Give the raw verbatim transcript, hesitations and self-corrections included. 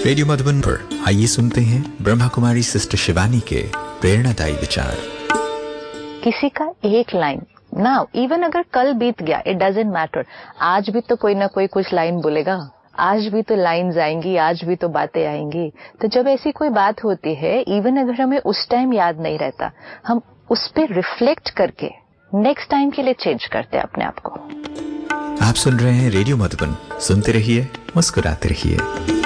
Radio Madhuban पर आइए सुनते हैं ब्रह्मा कुमारी सिस्टर शिवानी के प्रेरणादायी विचार। किसी का एक लाइन ना, इवन अगर कल बीत गया, इट डजंट मैटर, आज भी तो कोई ना कोई कुछ लाइन बोलेगा, आज भी तो लाइन्स आएंगी, आज भी तो बातें आएंगी। तो जब ऐसी कोई बात होती है, इवन अगर हमें उस टाइम याद नहीं रहता, हम उस पर रिफ्लेक्ट करके नेक्स्ट टाइम के लिए चेंज करते हैं अपने आप को। आप सुन रहे हैं रेडियो मधुबन, सुनते रहिए, मुस्कुराते रहिए।